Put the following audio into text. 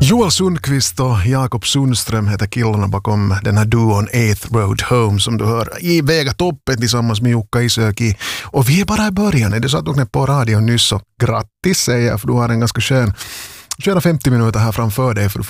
Joel Sundqvist och Jakob Sundström heter killarna bakom den här duon Eighth Road Home som du hör i Väga toppen tillsammans med Jukka Isöki. Och vi är bara i början. Är det så att du knäpp på radion nyss så grattis säger jag, för du har en ganska sköna 50 minuter här framför dig för